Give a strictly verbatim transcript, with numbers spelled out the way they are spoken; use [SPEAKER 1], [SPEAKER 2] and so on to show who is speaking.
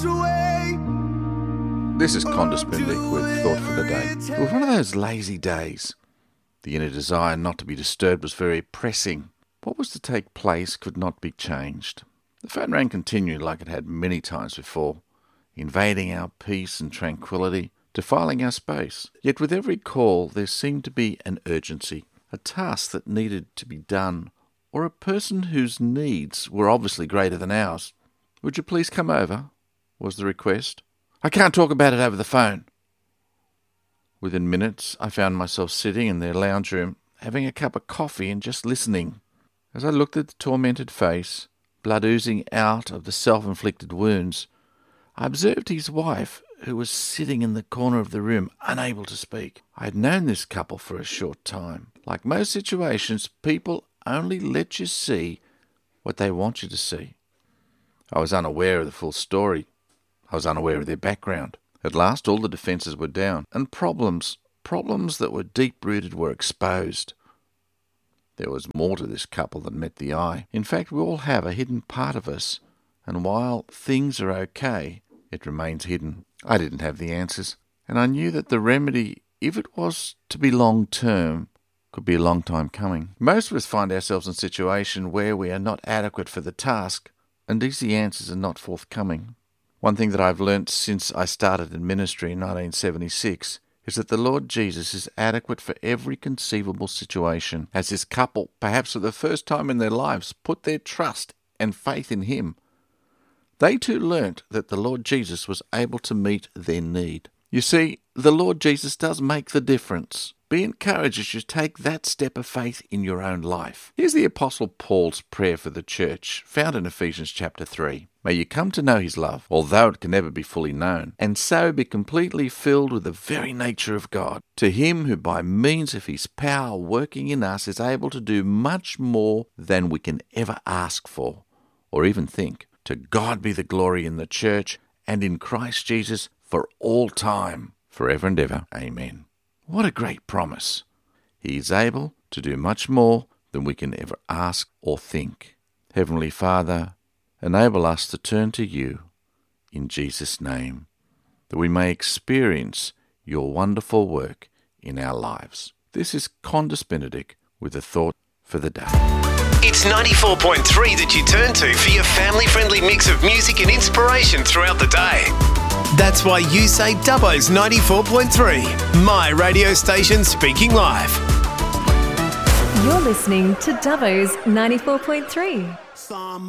[SPEAKER 1] This is Qantas Bendick with Thought for the Day. It was one of those lazy days. The inner desire not to be disturbed was very pressing. What was to take place could not be changed. The phone rang continued like it had many times before, invading our peace and tranquility, defiling our space. Yet with every call there seemed to be an urgency, a task that needed to be done, or a person whose needs were obviously greater than ours. "Would you please come over?" was the request. "I can't talk about it over the phone." Within minutes, I found myself sitting in their lounge room, having a cup of coffee and just listening. As I looked at the tormented face, blood oozing out of the self-inflicted wounds, I observed his wife, who was sitting in the corner of the room, unable to speak. I had known this couple for a short time. Like most situations, people only let you see what they want you to see. I was unaware of the full story. I was unaware of their background. At last all the defences were down, and problems, problems that were deep-rooted were exposed. There was more to this couple than met the eye. In fact, we all have a hidden part of us, and while things are okay, it remains hidden. I didn't have the answers, and I knew that the remedy, if it was to be long-term, could be a long time coming. Most of us find ourselves in a situation where we are not adequate for the task, and easy answers are not forthcoming. One thing that I've learnt since I started in ministry in nineteen seventy-six is that the Lord Jesus is adequate for every conceivable situation. As this couple, perhaps for the first time in their lives, put their trust and faith in Him, they too learnt that the Lord Jesus was able to meet their need. You see, the Lord Jesus does make the difference. Be encouraged as you take that step of faith in your own life. Here's the Apostle Paul's prayer for the church, found in Ephesians chapter three. May you come to know His love, although it can never be fully known, and so be completely filled with the very nature of God. To Him who by means of His power working in us is able to do much more than we can ever ask for, or even think. To God be the glory in the church and in Christ Jesus for all time, forever and ever. Amen. What a great promise. He is able to do much more than we can ever ask or think. Heavenly Father, enable us to turn to You in Jesus' name, that we may experience Your wonderful work in our lives. This is Qantas Bendick with a thought for the day.
[SPEAKER 2] It's ninety-four point three that you turn to for your family-friendly mix of music and inspiration throughout the day. That's why you say Dubbo's ninety-four point three, my radio station speaking live.
[SPEAKER 3] You're listening to Dubbo's ninety-four point three.
[SPEAKER 4] Some